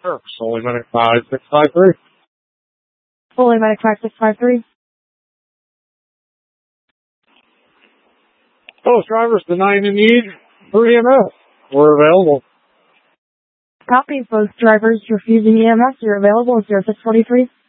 Solely Medic 5653. Fully Medic 5653. Those drivers denying the need for EMS. We're available. Copy. Both drivers refusing EMS. You're available at 0643.